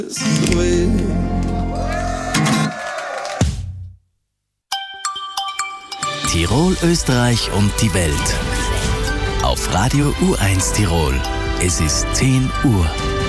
Tirol, Österreich und die Welt. Auf Radio U1 Tirol. Es ist 10 Uhr.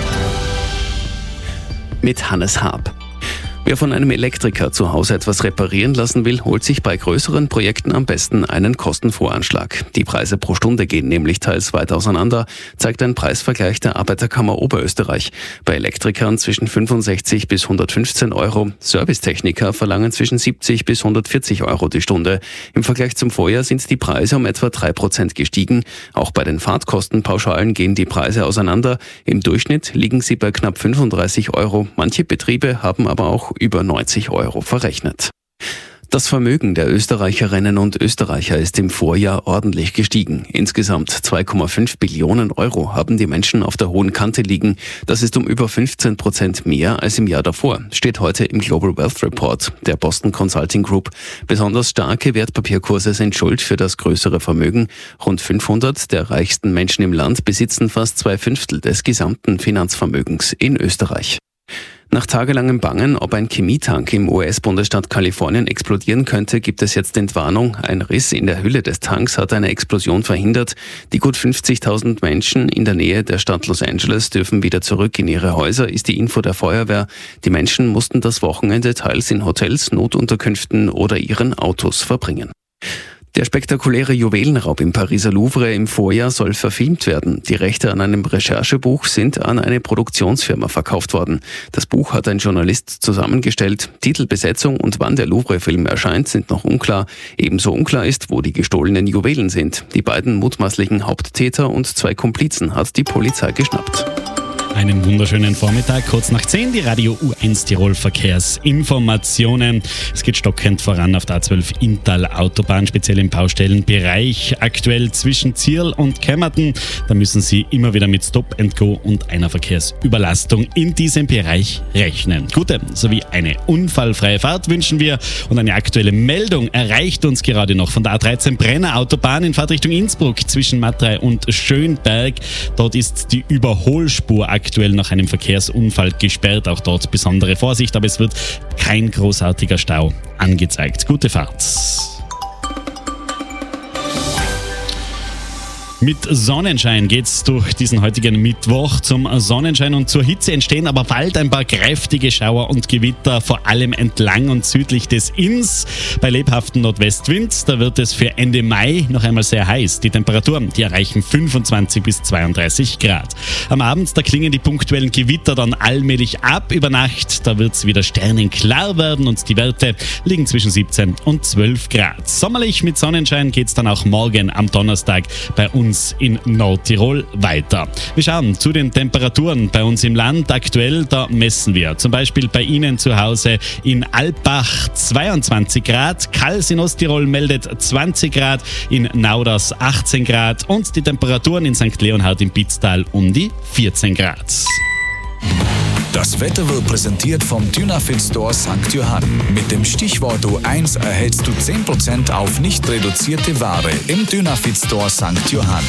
Mit Hannes Haab. Wer von einem Elektriker zu Hause etwas reparieren lassen will, holt sich bei größeren Projekten am besten einen Kostenvoranschlag. Die Preise pro Stunde gehen nämlich teils weit auseinander, zeigt ein Preisvergleich der Arbeiterkammer Oberösterreich. Bei Elektrikern zwischen 65 bis 115 Euro, Servicetechniker verlangen zwischen 70 bis 140 Euro die Stunde. Im Vergleich zum Vorjahr sind die Preise um etwa 3% gestiegen. Auch bei den Fahrtkostenpauschalen gehen die Preise auseinander. Im Durchschnitt liegen sie bei knapp 35 Euro. Manche Betriebe haben aber auch über 90 Euro verrechnet. Das Vermögen der Österreicherinnen und Österreicher ist im Vorjahr ordentlich gestiegen. Insgesamt 2,5 Billionen Euro haben die Menschen auf der hohen Kante liegen. Das ist um über 15% mehr als im Jahr davor, steht heute im Global Wealth Report der Boston Consulting Group. Besonders starke Wertpapierkurse sind schuld für das größere Vermögen. Rund 500 der reichsten Menschen im Land besitzen fast 2/5 des gesamten Finanzvermögens in Österreich. Nach tagelangem Bangen, ob ein Chemietank im US-Bundesstaat Kalifornien explodieren könnte, gibt es jetzt Entwarnung. Ein Riss in der Hülle des Tanks hat eine Explosion verhindert. Die gut 50.000 Menschen in der Nähe der Stadt Los Angeles dürfen wieder zurück in ihre Häuser, ist die Info der Feuerwehr. Die Menschen mussten das Wochenende teils in Hotels, Notunterkünften oder ihren Autos verbringen. Der spektakuläre Juwelenraub im Pariser Louvre im Vorjahr soll verfilmt werden. Die Rechte an einem Recherchebuch sind an eine Produktionsfirma verkauft worden. Das Buch hat ein Journalist zusammengestellt. Titel, Besetzung und wann der Louvre-Film erscheint, sind noch unklar. Ebenso unklar ist, wo die gestohlenen Juwelen sind. Die beiden mutmaßlichen Haupttäter und 2 Komplizen hat die Polizei geschnappt. Einen wunderschönen Vormittag, kurz nach 10, die Radio U1 Tirol Verkehrsinformationen. Es geht stockend voran auf der A12 Inntal Autobahn, speziell im Baustellenbereich. Aktuell zwischen Zierl und Kämmerten. Da müssen Sie immer wieder mit Stop and Go und einer Verkehrsüberlastung in diesem Bereich rechnen. Gute sowie eine unfallfreie Fahrt wünschen wir. Und eine aktuelle Meldung erreicht uns gerade noch von der A13 Brenner Autobahn in Fahrtrichtung Innsbruck zwischen Matrei und Schönberg. Dort ist die Überholspur aktuell nach einem Verkehrsunfall gesperrt. Auch dort besondere Vorsicht, aber es wird kein großartiger Stau angezeigt. Gute Fahrt. Mit Sonnenschein geht's durch diesen heutigen Mittwoch. Zum Sonnenschein und zur Hitze entstehen aber bald ein paar kräftige Schauer und Gewitter, vor allem entlang und südlich des Inns. Bei lebhaftem Nordwestwind, da wird es für Ende Mai noch einmal sehr heiß. Die Temperaturen, die erreichen 25 bis 32 Grad. Am Abend, da klingen die punktuellen Gewitter dann allmählich ab. Über Nacht, da wird's wieder sternenklar werden und die Werte liegen zwischen 17 und 12 Grad. Sommerlich mit Sonnenschein geht's dann auch morgen am Donnerstag bei uns in Nordtirol weiter. Wir schauen zu den Temperaturen bei uns im Land. Aktuell, da messen wir zum Beispiel bei Ihnen zu Hause in Alpbach 22 Grad, Kals in Osttirol meldet 20 Grad, in Nauders 18 Grad und die Temperaturen in St. Leonhard im Pitztal um die 14 Grad. Das Wetter wird präsentiert vom Dynafit Store St. Johann. Mit dem Stichwort U1 erhältst du 10% auf nicht reduzierte Ware im Dynafit Store St. Johann.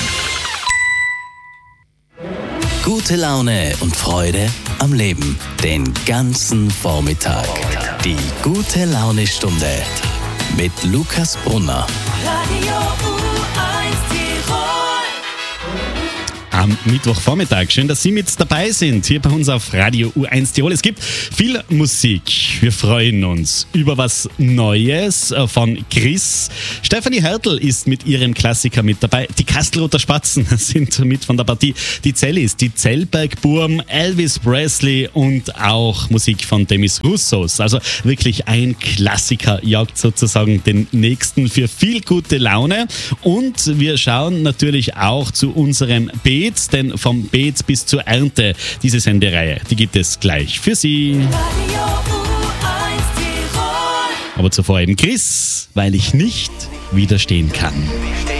Gute Laune und Freude am Leben. Den ganzen Vormittag. Die Gute-Laune-Stunde mit Lukas Brunner. Radio U1 Tirol. Am Mittwochvormittag. Schön, dass Sie mit dabei sind, hier bei uns auf Radio U1 Tirol. Es gibt viel Musik. Wir freuen uns über was Neues von Chris. Stefanie Hertel ist mit ihrem Klassiker mit dabei. Die Kastelruther Spatzen sind mit von der Partie. Die Zellis, die Zellbergburm, Elvis Presley und auch Musik von Demis Roussos. Also wirklich ein Klassiker jagt sozusagen den nächsten für viel gute Laune. Und wir schauen natürlich auch zu unserem Beet, denn vom Beet bis zur Ernte, diese Sendereihe, die gibt es gleich für Sie. Aber zuvor eben Chris, weil ich nicht widerstehen kann.